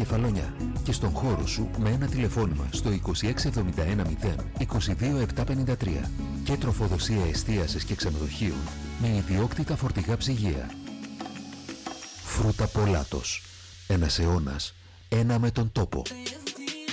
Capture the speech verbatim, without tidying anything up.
Κεφαλόνια και στον χώρο σου με ένα τηλεφώνημα στο είκοσι έξι εβδομήντα ένα μηδέν είκοσι δύο επτακόσια πενήντα τρία και τροφοδοσία εστίασης και ξενοδοχείων με ιδιόκτητα φορτηγά ψυγεία. Φρούτα Πολάτος. Ένας αιώνας, ένα με τον τόπο.